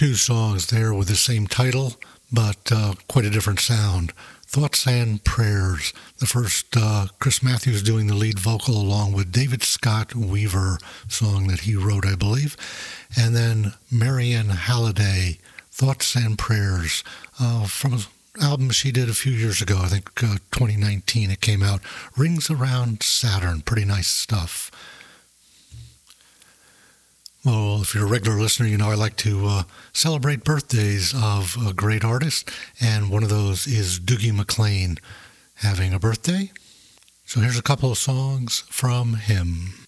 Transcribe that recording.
Two songs there with the same title, but quite a different sound. Thoughts and Prayers. The first, Chris Matthews doing the lead vocal along with David Scott Weaver, song that he wrote, I believe. And then Marian Halliday, Thoughts and Prayers, from an album she did a few years ago, I think 2019 it came out. Rings Around Saturn, pretty nice stuff. Well, if you're a regular listener, you know I like to celebrate birthdays of a great artist, and one of those is Dougie MacLean having a birthday. So here's a couple of songs from him.